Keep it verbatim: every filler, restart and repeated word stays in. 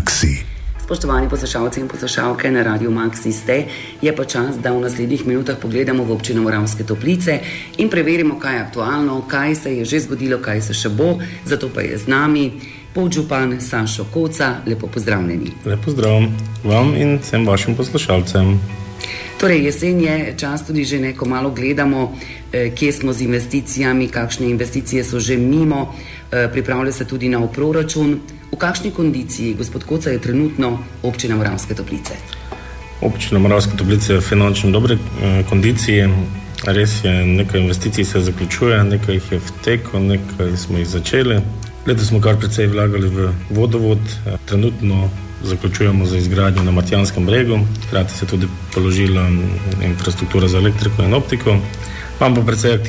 Maxi. Spoštovani poslušalci in poslušalke, na Radiu Maxi ste, je pa čas, da v naslednjih minutah pogledamo v občino Moravske Toplice in preverimo, kaj je aktualno, kaj se je že zgodilo, kaj se še bo. Zato pa je z nami podžupan Sašo Koca. Lepo pozdravljeni. Lepo zdrav vam in vsem vašim poslušalcem. Torej, jesen je čas tudi že neko malo gledamo, eh, kje smo z investicijami, kakšne investicije so že mimo, eh, pripravlja se tudi nov proračun. V kakšni kondiciji, gospod Koca, je trenutno občina Moravske Toplice? Občina Moravske Toplice je finančno dobre eh, kondicije. Res je, nekaj investicij se zaključuje, nekaj jih je v teku, nekaj smo jih začeli. Letos smo kar precej vlagali v vodovod, eh, trenutno zaključujemo za izgradnjo na Martijanskem bregu, hkrati se tudi položila infrastruktura za elektriko in optiko. Imam pa precej